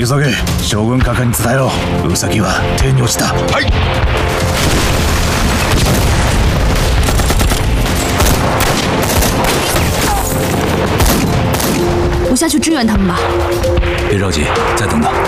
急げ、将軍閣下に伝えろ。ウサギは手に落ちた。はい。 我下去支援他们吧。 别着急，再等等。